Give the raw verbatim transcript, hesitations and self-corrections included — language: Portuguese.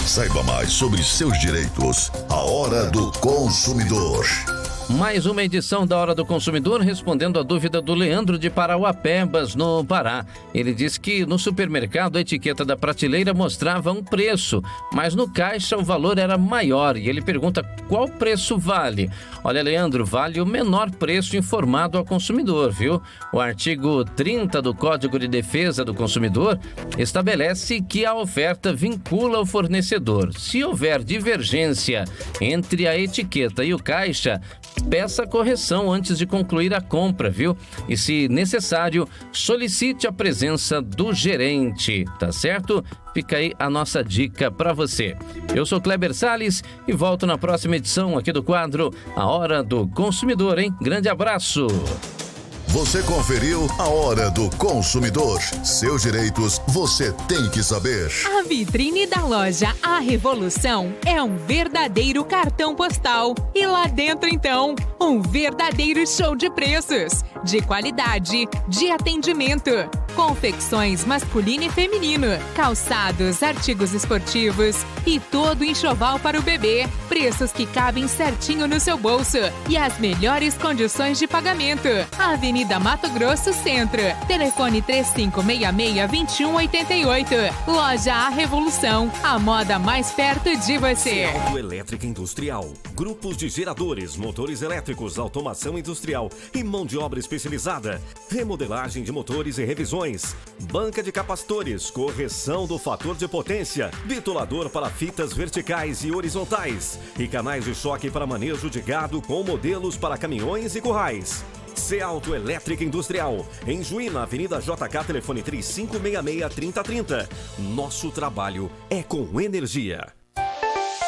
Saiba mais sobre seus direitos. A Hora do Consumidor. Mais uma edição da Hora do Consumidor, respondendo a dúvida do Leandro de Parauapebas, no Pará. Ele disse que no supermercado a etiqueta da prateleira mostrava um preço, mas no caixa o valor era maior. E ele pergunta qual preço vale. Olha, Leandro, vale o menor preço informado ao consumidor, viu? O artigo trinta do Código de Defesa do Consumidor estabelece que a oferta vincula o fornecedor. Se houver divergência entre a etiqueta e o caixa, peça correção antes de concluir a compra, viu? E, se necessário, solicite a presença do gerente, tá certo? Fica aí a nossa dica para você. Eu sou Kleber Salles e volto na próxima edição aqui do quadro A Hora do Consumidor, hein? Grande abraço! Você conferiu A Hora do Consumidor. Seus direitos você tem que saber. A vitrine da loja A Revolução é um verdadeiro cartão postal. E lá dentro, então, um verdadeiro show de preços, de qualidade, de atendimento. Confecções masculino e feminino, calçados, artigos esportivos e todo enxoval para o bebê. Preços que cabem certinho no seu bolso e as melhores condições de pagamento. Avenida Da Mato Grosso Centro. Telefone três cinco seis seis, dois um oito oito. Loja A Revolução. A moda mais perto de você. Autoelétrica Industrial. Grupos de geradores, motores elétricos, automação industrial e mão de obra especializada. Remodelagem de motores e revisões. Banca de capacitores, correção do fator de potência, bitolador para fitas verticais e horizontais e canais de choque para manejo de gado com modelos para caminhões e currais. C Autoelétrica Industrial, em Juí, na Avenida J K, telefone três cinco seis seis, três zero três zero. Nosso trabalho é com energia.